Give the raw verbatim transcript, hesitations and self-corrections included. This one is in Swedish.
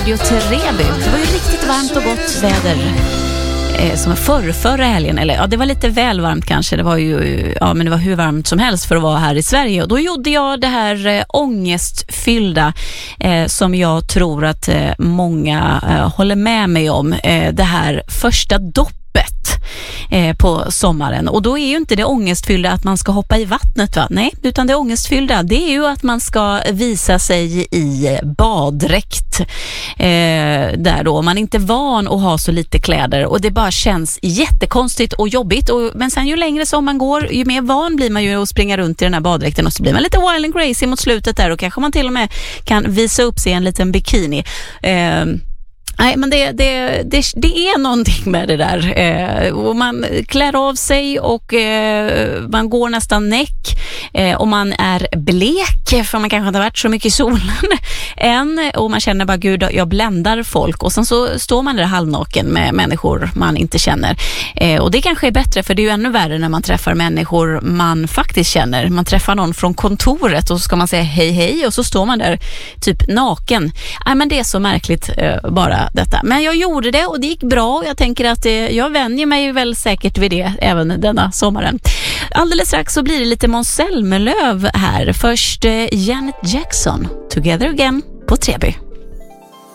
Radio Treby. Det var ju riktigt varmt och gott väder eh, som förr, förra helgen. Eller ja, det var lite väl varmt kanske. Det var ju ja, men det var hur varmt som helst för att vara här i Sverige. Och då gjorde jag det här eh, ångestfyllda eh, som jag tror att eh, många eh, håller med mig om. Eh, det här första doppet eh, på sommaren. Och då är ju inte det ångestfyllda att man ska hoppa i vattnet, va? Nej, utan det ångestfyllda, det är ju att man ska visa sig i baddräkt eh, där då. Man är inte van att ha så lite kläder och det bara känns jättekonstigt och jobbigt. Och, men sen ju längre sommaren går, ju mer van blir man ju att springa runt i den här baddräkten och så blir man lite wild and crazy mot slutet där och kanske man till och med kan visa upp sig en liten bikini. Eh, Nej, men det, det, det, det är någonting med det där. Eh, och man klär av sig och eh, man går nästan näck. Eh, och man är blek för man kanske inte har varit så mycket i solen än. Och man känner bara, gud, jag bländar folk. Och sen så står man där halvnaken med människor man inte känner. Eh, och det kanske är bättre, för det är ju ännu värre när man träffar människor man faktiskt känner. Man träffar någon från kontoret och så ska man säga hej hej och så står man där typ naken. Nej, men det är så märkligt eh, bara detta. Men jag gjorde det och det gick bra. Jag tänker att det, jag vänjer mig väl säkert vid det även denna sommaren. Alldeles strax så blir det lite Måns Zelmerlöw här. Först eh, Janet Jackson, Together Again på Treby.